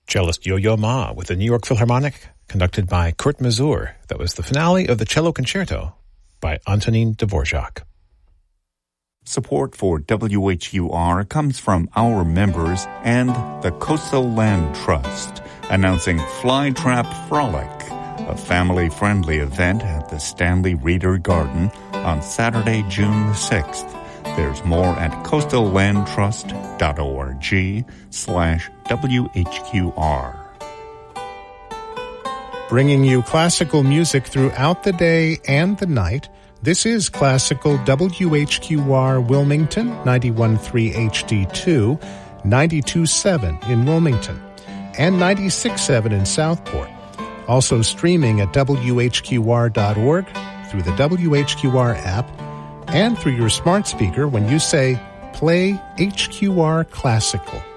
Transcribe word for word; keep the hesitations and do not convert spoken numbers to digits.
Cellist Yo-Yo Ma with the New York Philharmonic, conducted by Kurt Masur. That was the finale of the Cello Concerto by Antonin Dvorak. Support for W H U R comes from our members and the Coastal Land Trust, announcing Flytrap Frolic, a family-friendly event at the Stanley Reader Garden on Saturday, June the sixth. There's more at coastallandtrust.org slash WHQR. Bringing you classical music throughout the day and the night, this is Classical W H Q R Wilmington, ninety-one point three H D two, ninety-two point seven in Wilmington, and ninety-six point seven in Southport. Also streaming at W H Q R dot org, through the W H Q R app, and through your smart speaker when you say, "Play H Q R Classical."